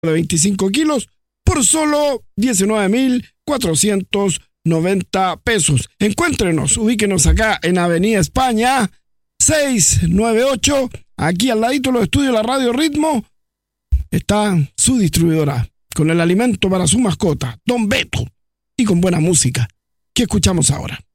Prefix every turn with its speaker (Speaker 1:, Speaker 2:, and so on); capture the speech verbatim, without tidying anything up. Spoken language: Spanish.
Speaker 1: de veinticinco kilos por solo diecinueve mil cuatrocientos noventa pesos. Encuéntrenos, ubíquenos acá en Avenida España seiscientos noventa y ocho, aquí al ladito de los estudios de la Radio Ritmo, está su distribuidora, con el alimento para su mascota, Don Beto, y con buena música. ¿Qué escuchamos ahora?